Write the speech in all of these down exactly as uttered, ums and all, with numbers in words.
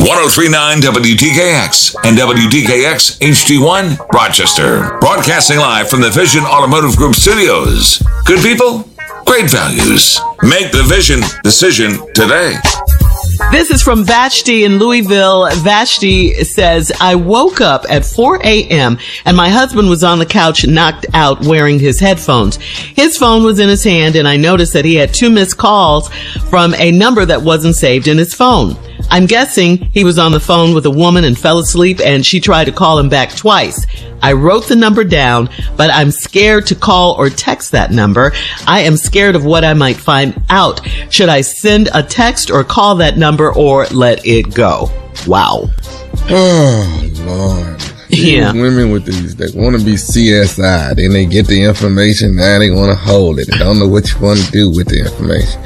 oh three point nine W T K X and W T K X H D one, Rochester. Broadcasting live from the Vision Automotive Group studios. Good people, great values. Make the Vision decision today. This is from Vashti in Louisville. Vashti says, I woke up at four a.m. and my husband was on the couch knocked out wearing his headphones. His phone was in his hand and I noticed that he had two missed calls from a number that wasn't saved in his phone. I'm guessing he was on the phone with a woman and fell asleep and she tried to call him back twice. I wrote the number down, but I'm scared to call or text that number. I am scared of what I might find out. Should I send a text or call that number or let it go? Wow. Oh, Lord. Yeah. These women with these, they want to be C S I. Then they get the information. Now they want to hold it. They don't know what you want to do with the information.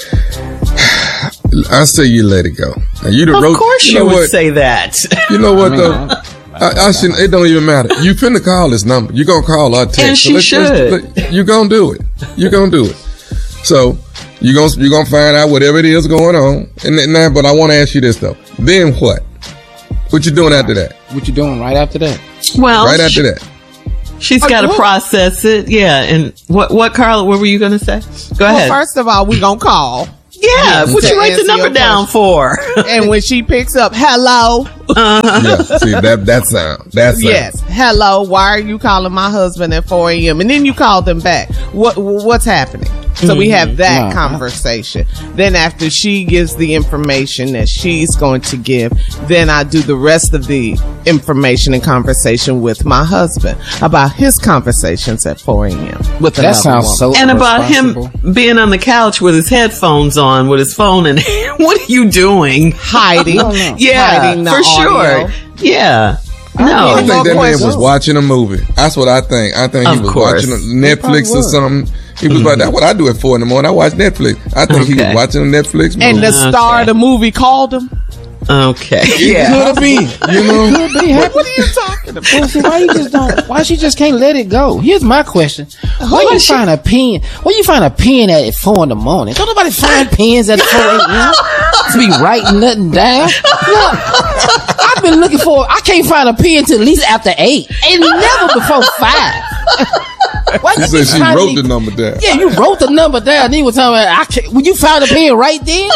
I say you let it go. Now, you the of road, course you, you know would what? say that. You know what, I mean, though? I- I, I shouldn't, it don't even matter. You finna call this number. You gonna call our text. And she so let's, should. let's, let, you gonna do it. You gonna do it. So you gonna you gonna find out whatever it is going on. And then, now, but I want to ask you this though. Then what? What you doing after that? What you doing right after that? Well, Right after she, that. she's got to process it. Yeah. And what, what, Carla, what were you going to say? Go Well, ahead. first of all, we gonna call. Yeah. What to you write the answer number your down for? And when she picks up, hello. Yeah. See that that sound. That sound. Yes. Hello. Why are you calling my husband at four a.m.? And then you call them back. What What's happening? So we have that No. conversation. Then after she gives the information that she's going to give, then I do the rest of the information and conversation with my husband about his conversations at four a.m. with That another sounds woman. so And about him irresponsible. being on the couch with his headphones on, with his phone in hand. What are you doing? hiding. Yeah, hiding the for audio. sure. Yeah. I No. think More that man questions? was watching a movie. That's what I think. I think he Of was course. watching a Netflix or was. something. He was like, that's what I do at four in the morning. I watch Netflix. I think he Okay. was watching a Netflix movie. And the star of the movie called him. Okay. Yeah. Yeah. Could be, you know. Could be happy. What are you talking about? Well, see, why you just don't? Why she just can't let it go? Here's my question: Where you find a pen? Where you find a pen at four in the morning? Don't nobody find pens at four a.m. to be writing nothing down. Look, I've been looking for. I can't find a pen till at least after eight, and never before five. Why She you said keep she trying to wrote be- the number down. Yeah, you wrote the number down. Then you were talking about, I can't, when you found a pen right then,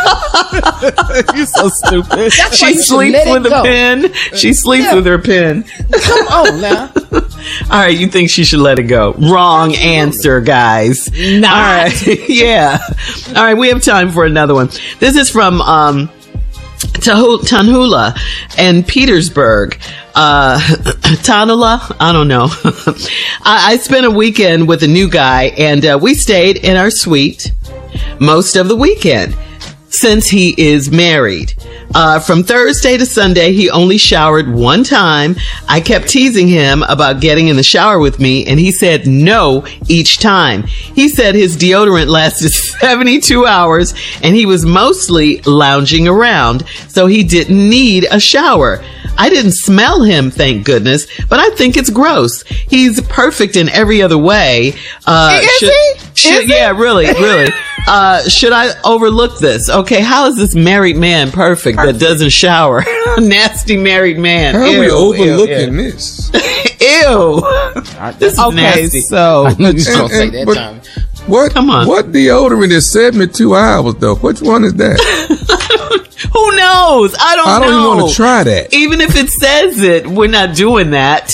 You're so stupid. that's why She you should sleeps let it with a go. pen. She sleeps Yeah. with her pen. Come on now. All right, you think she should let it go? Wrong answer, guys. Not. All right, yeah. All right, we have time for another one. This is from um, Tahu- Tanhula and Petersburg. Uh, Tanula? I don't know. I, I spent a weekend with a new guy, and uh, we stayed in our suite most of the weekend since he is married. Uh, from Thursday to Sunday, he only showered one time. I kept teasing him about getting in the shower with me, and he said no each time. He said his deodorant lasted seventy-two hours, and he was mostly lounging around, so he didn't need a shower. I didn't smell him, thank goodness, but I think it's gross. He's perfect in every other way. Uh, Is should, he? should- Is he? yeah, really, really. Uh, should I overlook this? Okay, how is this married man perfect, that doesn't shower? Nasty married man. How are we Ew, overlooking ew, this? Ew. Ew. This is Okay, nasty. so You just gonna And- say and- that but- time. What? Come on. What deodorant is seventy-two hours though? Which one is that? Who knows? I don't know. I don't even want to try that. Even if it says it, we're not doing that.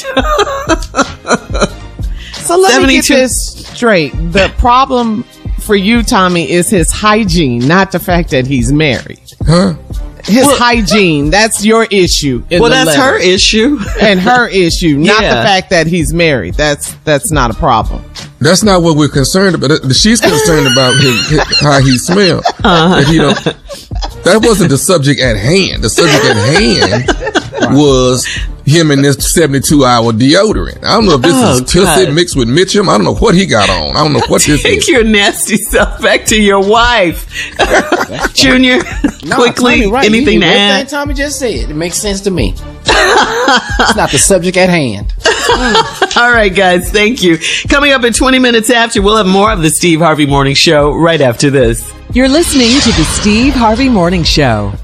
So let me get seventy-two this straight. The problem for you, Tommy, is his hygiene, not the fact that he's married. Huh? His hygiene, that's your issue. In Well, the that's letter. her issue. And her issue, not Yeah. the fact that he's married. That's that's not a problem. That's not what we're concerned about. She's concerned about his, his, how he smells. Uh-huh. That he don't. That wasn't the subject at hand. The subject at hand was him in this seventy-two hour deodorant. I don't know if this Oh, is Tussie God. mixed with Mitchum. I don't know what he got on. I don't know what this Take is. your nasty self back to your wife. Junior, No, quickly, Tommy, right. anything You- to everything add? Tommy just said, it makes sense to me. It's not the subject at hand. All right, guys, thank you. Coming up in twenty minutes after, we'll have more of the Steve Harvey Morning Show right after this. You're listening to the Steve Harvey Morning Show.